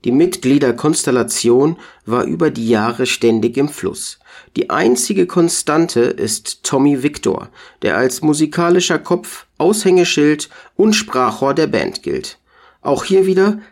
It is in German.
Die Mitgliederkonstellation war über die Jahre ständig im Fluss. Die einzige Konstante ist Tommy Victor, der als musikalischer Kopf, Aushängeschild und Sprachrohr der Band gilt. Auch hier wieder